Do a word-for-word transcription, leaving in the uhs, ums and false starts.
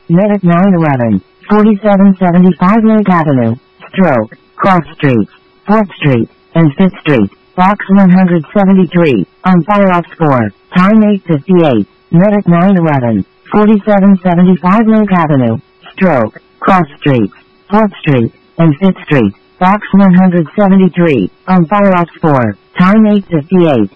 Medic nine eleven, forty-seven seventy-five Lake Avenue, Stroke, Cross Streets, fourth Street, and fifth Street, Box one hundred seventy-three, on fire off score, time eight fifty-eight, Medic nine eleven, forty-seven seventy-five Lake Avenue, Stroke, Cross Streets, fourth Street, and fifth Street, Box one hundred seventy-three, on fire off score, time eight fifty-eight.